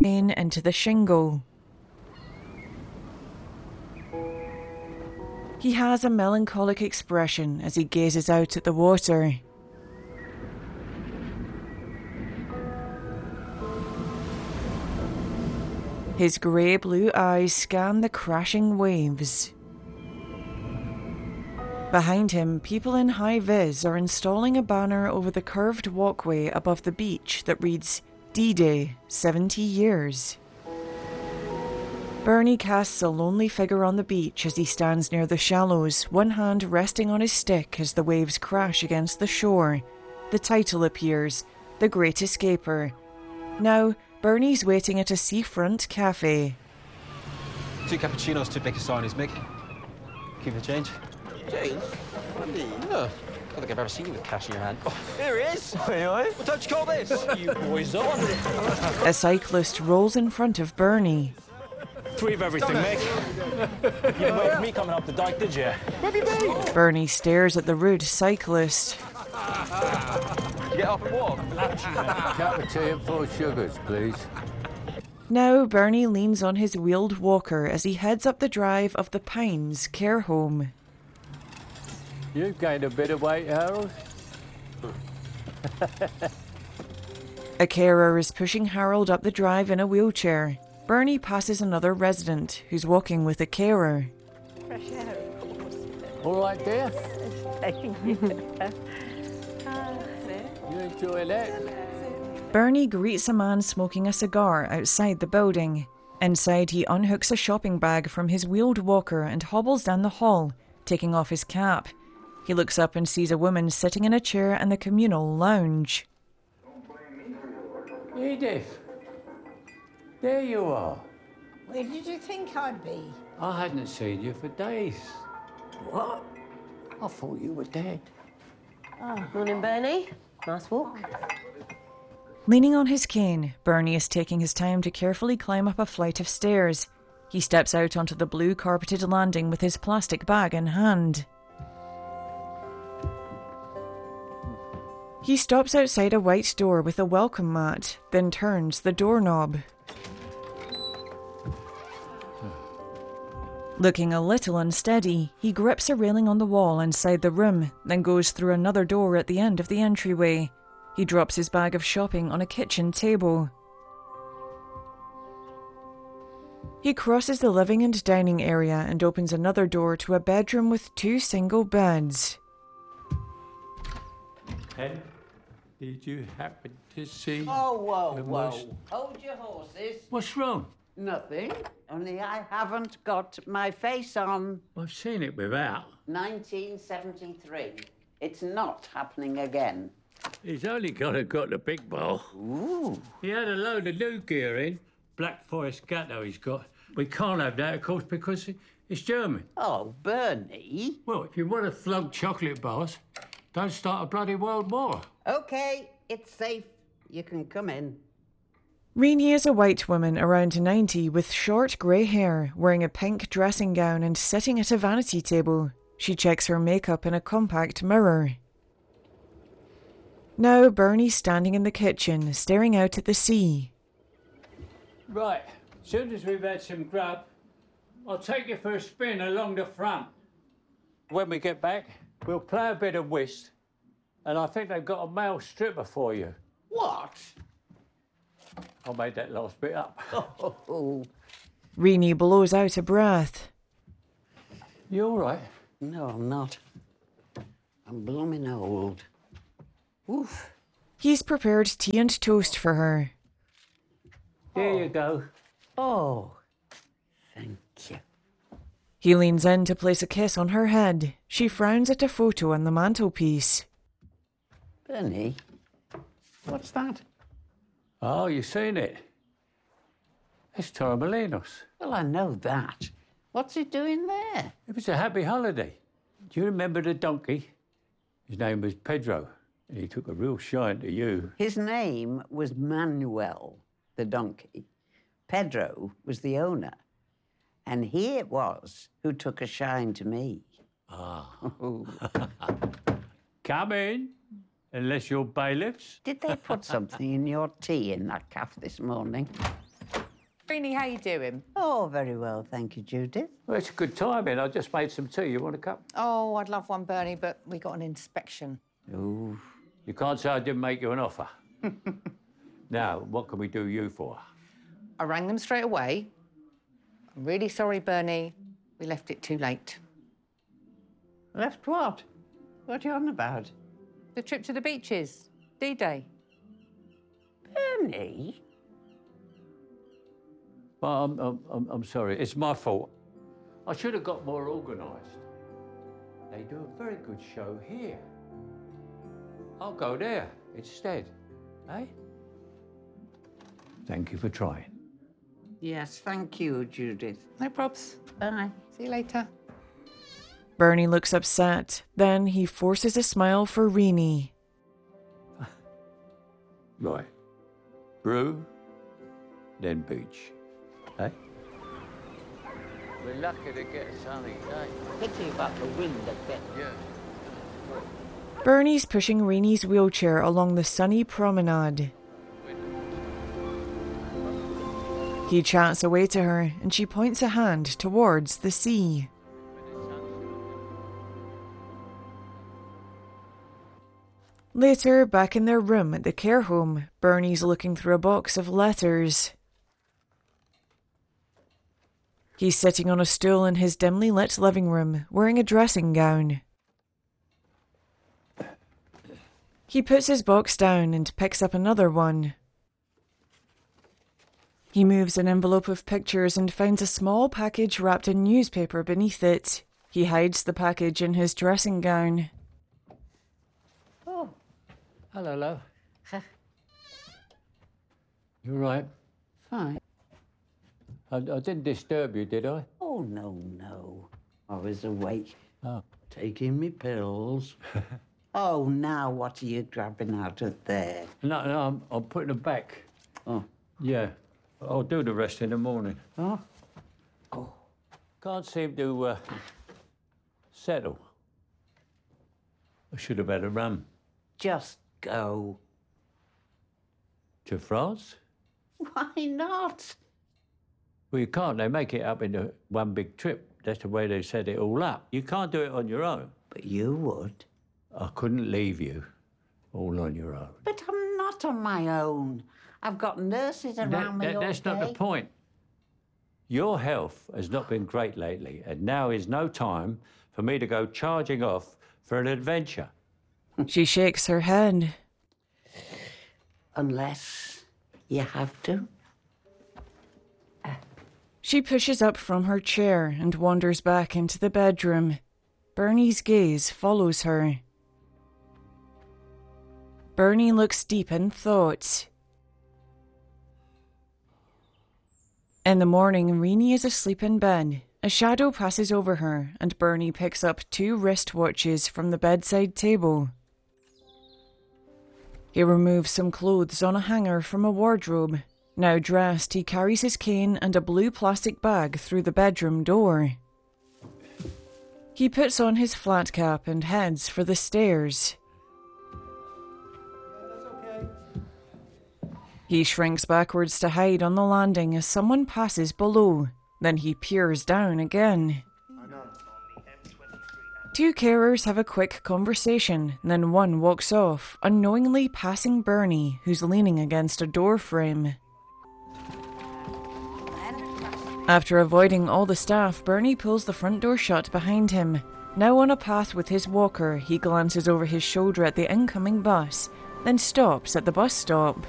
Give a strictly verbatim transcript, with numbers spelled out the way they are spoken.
into the shingle. He has a melancholic expression as he gazes out at the water. His grey-blue eyes scan the crashing waves. Behind him, people in high-vis are installing a banner over the curved walkway above the beach that reads, D-Day, seventy years. Bernie casts a lonely figure on the beach as he stands near the shallows, one hand resting on his stick as the waves crash against the shore. The title appears, The Great Escaper. Now, Bernie's waiting at a seafront cafe. Two cappuccinos, two Bicasarnis, Mick. Keep the change. Change? Money? No. I don't think I've ever seen you with cash in your hand. Oh, here it is. Oi, oi. What don't you call this? You boys on. A cyclist rolls in front of Bernie. Three of everything, Mick. You didn't wait for me coming up the dike, did you? Where have you been? Bernie stares at the rude cyclist. You get off and walk. Cup of tea and four sugars, please. Now Bernie leans on his wheeled walker as he heads up the drive of the Pines care home. You've gained a bit of weight, Harold. A carer is pushing Harold up the drive in a wheelchair. Bernie passes another resident who's walking with a carer. Fresh air, of course. All right, dear? Thank you. You enjoy that? Bernie greets a man smoking a cigar outside the building. Inside, he unhooks a shopping bag from his wheeled walker and hobbles down the hall, taking off his cap. He looks up and sees a woman sitting in a chair in the communal lounge. Edith, there you are. Where did you think I'd be? I hadn't seen you for days. What? I thought you were dead. Oh, morning, Bernie. Nice walk. Leaning on his cane, Bernie is taking his time to carefully climb up a flight of stairs. He steps out onto the blue carpeted landing with his plastic bag in hand. He stops outside a white door with a welcome mat, then turns the doorknob. Looking a little unsteady, he grips a railing on the wall inside the room, then goes through another door at the end of the entryway. He drops his bag of shopping on a kitchen table. He crosses the living and dining area and opens another door to a bedroom with two single beds. Hen, did you happen to see... Oh, whoa, the whoa. most- Hold your horses. What's wrong? Nothing. Only I haven't got my face on I've seen it without. nineteen seventy-three. It's not happening again. He's only got to got the big bowl. Ooh. He had a load of new gear in. Black Forest Gatto he's got. We can't have that, of course, because it's German. Oh, Bernie. Well, if you want to flog chocolate bars, don't start a bloody world war. OK, it's safe. You can come in. Renee is a white woman around ninety with short grey hair, wearing a pink dressing gown and sitting at a vanity table. She checks her makeup in a compact mirror. Now Bernie's standing in the kitchen, staring out at the sea. Right, as soon as we've had some grub, I'll take you for a spin along the front. When we get back, we'll play a bit of whist, and I think they've got a male stripper for you. What? I made that last bit up. Oh, Renee blows out a breath. You all right? no, I'm not. I'm blooming old. Oof. He's prepared tea and toast for her. Here you go. Oh, thank you. He leans in to place a kiss on her head. She frowns at a photo on the mantelpiece. Bernie, what's that? Oh, you've seen it. It's Torremolinos. Well, I know that. What's he doing there? It was a happy holiday. Do you remember the donkey? His name was Pedro, and he took a real shine to you. His name was Manuel, the donkey. Pedro was the owner. And he it was who took a shine to me. Ah. Come in, unless you're bailiffs. Did they put something in your tea in that caff this morning? Rini, how you doing? Oh, very well, thank you, Judith. Well, it's a good timing. I just made some tea. You want a cup? Oh, I'd love one, Bernie, but we got an inspection. Oh. You can't say I didn't make you an offer. Now, what can we do you for? I rang them straight away. I'm really sorry, Bernie. We left it too late. Left what? What are you on about? The trip to the beaches. D-Day. Bernie? Well, I'm, I'm, I'm, I'm sorry. It's my fault. I should have got more organised. They do a very good show here. I'll go there instead, eh? Thank you for trying. Yes, thank you, Judith. No probs. Bye. See you later. Bernie looks upset. Then he forces a smile for Rini. Right. Brew, then beach. Eh? We're lucky to get a sunny day. Pity about the wind a bit. Yeah. Bernie's pushing Rini's wheelchair along the sunny promenade. He chats away to her and she points a hand towards the sea. Later, back in their room at the care home, Bernie's looking through a box of letters. He's sitting on a stool in his dimly lit living room, wearing a dressing gown. He puts his box down and picks up another one. He moves an envelope of pictures and finds a small package wrapped in newspaper beneath it. He hides the package in his dressing gown. Oh. Hello, love. You all right? Fine. I, I didn't disturb you, did I? Oh, no, no. I was awake. Oh. Taking me pills. Oh, now what are you grabbing out of there? No, no, I'm, I'm putting them back. Oh. Yeah. I'll do the rest in the morning. Oh? Oh. Can't seem to uh, settle. I should have had a run. Just go. To France? Why not? Well, you can't. They make it up into one big trip. That's the way they set it all up. You can't do it on your own. But you would. I couldn't leave you all on your own. But I'm not on my own. I've got nurses around That, me that, all that's day. not the point. Your health has not been great lately, and now is no time for me to go charging off for an adventure. She shakes her head. Unless you have to. She pushes up from her chair and wanders back into the bedroom. Bernie's gaze follows her. Bernie looks deep in thought. In the morning, Rini is asleep in bed. A shadow passes over her, and Bernie picks up two wristwatches from the bedside table. He removes some clothes on a hanger from a wardrobe. Now dressed, he carries his cane and a blue plastic bag through the bedroom door. He puts on his flat cap and heads for the stairs. He shrinks backwards to hide on the landing as someone passes below. Then he peers down again. Two carers have a quick conversation, then one walks off, unknowingly passing Bernie, who's leaning against a door frame. After avoiding all the staff, Bernie pulls the front door shut behind him. Now on a path with his walker, he glances over his shoulder at the incoming bus, then stops at the bus stop.